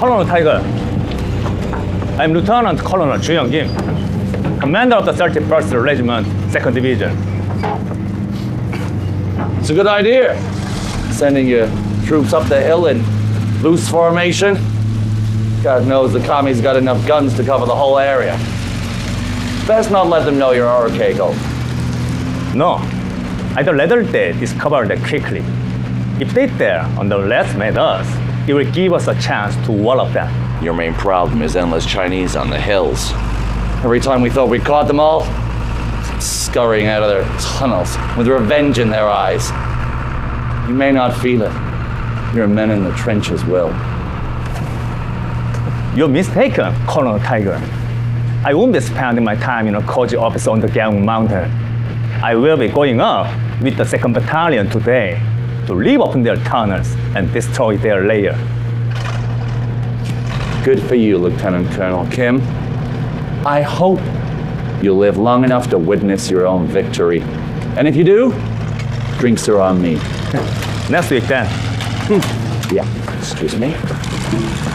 Colonel Tiger. I'm Lieutenant Colonel Ju Young-kim, commander of the 31st Regiment, 2nd Division. It's a good idea, sending your troops up the hill in loose formation. God knows the commies got enough guns to cover the whole area. Best not let them know you're our Keiko. No, I'd rather they discover that quickly. If they dare underestimate us, it will give us a chance to wallop them. Your main problem is endless Chinese on the hills. Every time we thought we'd caught them all, scurrying out of their tunnels with revenge in their eyes. You may not feel it. Your men in the trenches will. You're mistaken, Colonel Tiger. I won't be spending my time in a cozy office on the Gyeong Mountain. I will be going up with the 2nd Battalion today to live open their tunnels and destroy their lair. Good for you, Lieutenant Colonel Kim. I hope you'll live long enough to witness your own victory. And if you do, drinks are on me. Next week then. Yeah, excuse me.